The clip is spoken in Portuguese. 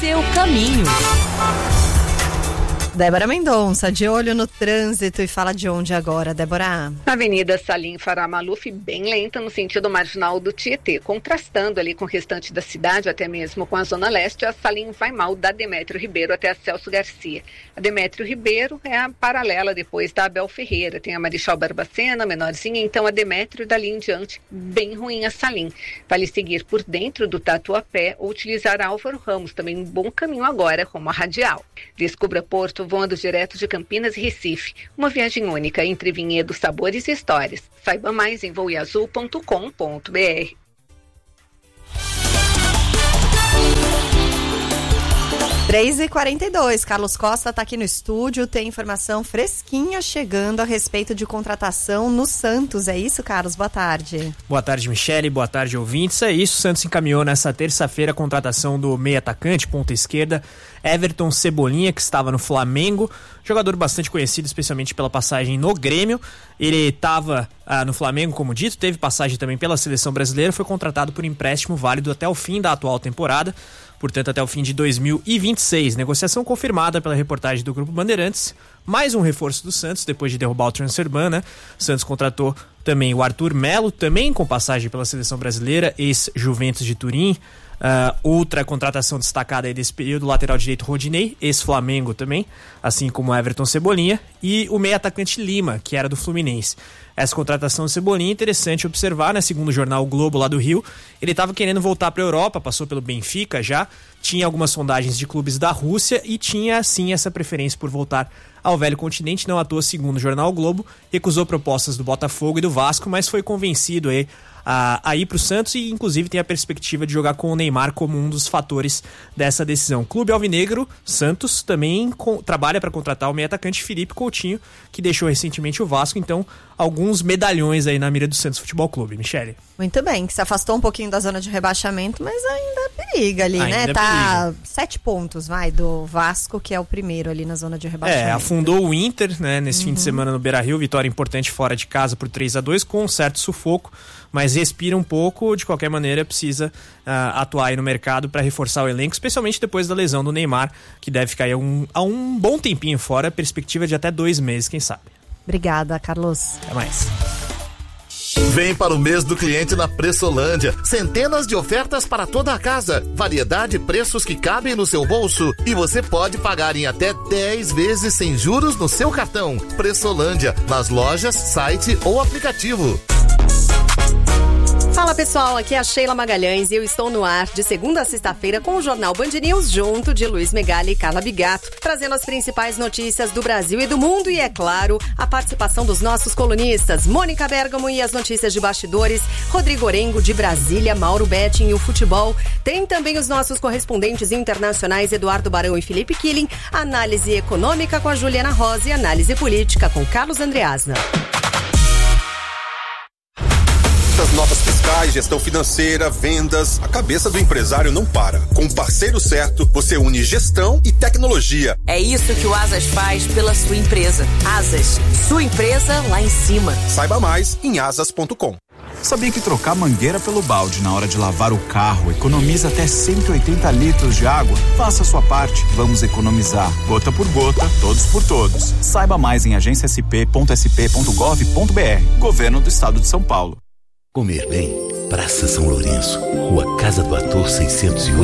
seu caminho. Débora Mendonça, de olho no trânsito, e fala de onde agora, Débora? Avenida Salim Farah Maluf, bem lenta no sentido marginal do Tietê, contrastando ali com o restante da cidade, até mesmo com a zona leste. A Salim vai mal da Demétrio Ribeiro até a Celso Garcia. A Demétrio Ribeiro é a paralela depois da Abel Ferreira, tem a Marechal Barbacena, menorzinha, então a Demétrio dali em diante, bem ruim a Salim. Vale seguir por dentro do Tatuapé ou utilizar a Álvaro Ramos, também um bom caminho agora, como a Radial. Descubra Porto voando direto de Campinas e Recife. Uma viagem única entre vinhedos, sabores e histórias. Saiba mais em voeazul.com.br. 3h42, Carlos Costa está aqui no estúdio, tem informação fresquinha chegando a respeito de contratação no Santos. É isso, Carlos? Boa tarde. Boa tarde, Michele. Boa tarde, ouvintes. É isso, o Santos encaminhou nessa terça-feira a contratação do meio atacante, ponta esquerda, Everton Cebolinha, que estava no Flamengo, jogador bastante conhecido, especialmente pela passagem no Grêmio. Ele estava no Flamengo, como dito, teve passagem também pela seleção brasileira, foi contratado por empréstimo válido até o fim da atual temporada, portanto até o fim de 2026. Negociação confirmada pela reportagem do Grupo Bandeirantes. Mais um reforço do Santos, depois de derrubar o Transfer Ban, né? O Santos contratou também o Arthur Melo, também com passagem pela seleção brasileira, ex-Juventus de Turim. Outra contratação destacada aí desse período, o lateral direito Rodinei, ex-Flamengo também, assim como o Everton Cebolinha, e o meio atacante Lima, que era do Fluminense. Essa contratação do Cebolinha é interessante observar, né? Segundo o jornal o Globo lá do Rio, ele estava querendo voltar para a Europa, passou pelo Benfica já, tinha algumas sondagens de clubes da Rússia e tinha sim essa preferência por voltar ao velho continente. Não à toa, segundo o jornal o Globo, recusou propostas do Botafogo e do Vasco, mas foi convencido aí a ir para o Santos e inclusive tem a perspectiva de jogar com o Neymar como um dos fatores dessa decisão. Clube Alvinegro, Santos, também trabalha para contratar o meio atacante Felipe Coutinho, que deixou recentemente o Vasco, então alguns medalhões aí na mira do Santos Futebol Clube. Michele. Muito bem, que se afastou um pouquinho da zona de rebaixamento, mas ainda periga ali, ainda né? Tá 7 pontos, do Vasco, que é o primeiro ali na zona de rebaixamento. Afundou o Inter, né, nesse fim de semana no Beira-Rio, vitória importante fora de casa por 3-2, com um certo sufoco, mas respira um pouco, de qualquer maneira precisa atuar aí no mercado para reforçar o elenco, especialmente depois da lesão do Neymar, que deve ficar aí há um bom tempinho fora, perspectiva de até 2 meses, quem sabe. Obrigada, Carlos. Até mais. Vem para o mês do cliente na Pressolândia. Centenas de ofertas para toda a casa. Variedade e preços que cabem no seu bolso. E você pode pagar em até 10 vezes sem juros no seu cartão. Pressolândia, nas lojas, site ou aplicativo. Fala pessoal, aqui é a Sheila Magalhães e eu estou no ar de segunda a sexta-feira com o Jornal Band News, junto de Luiz Megali e Carla Bigato, trazendo as principais notícias do Brasil e do mundo e, é claro, a participação dos nossos colunistas, Mônica Bergamo e as notícias de bastidores, Rodrigo Orengo de Brasília, Mauro Betting e o futebol. Tem também os nossos correspondentes internacionais, Eduardo Barão e Felipe Killing, análise econômica com a Juliana Rosa e análise política com Carlos Andreasna. Notas fiscais, gestão financeira, vendas, a cabeça do empresário não para. Com o parceiro certo, você une gestão e tecnologia. É isso que o Asas faz pela sua empresa. Asas, sua empresa lá em cima. Saiba mais em asas.com. Sabia que trocar mangueira pelo balde na hora de lavar o carro economiza até 180 litros de água? Faça a sua parte, vamos economizar. Gota por gota, todos por todos. Saiba mais em agenciasp.sp.gov.br. Governo do Estado de São Paulo. Comer bem, Praça São Lourenço, Rua Casa do Ator 608.